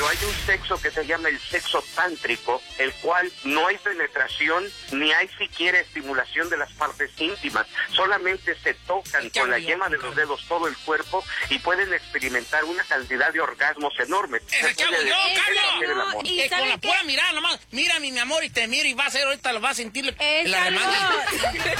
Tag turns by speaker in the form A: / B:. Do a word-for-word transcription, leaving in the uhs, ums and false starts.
A: pero hay un sexo que se llama el sexo tántrico, el cual no hay penetración ni hay siquiera estimulación de las partes íntimas, solamente se tocan con la yema de los dedos todo el cuerpo y pueden experimentar una cantidad de orgasmos enormes.
B: ¡Ese que hago yo, Carlos!
A: No,
B: y con la pura mirada nomás, mira mi, mi amor, y te miro y va a ser, ahorita lo va a sentir
C: es
B: la
C: algo,
B: demanda.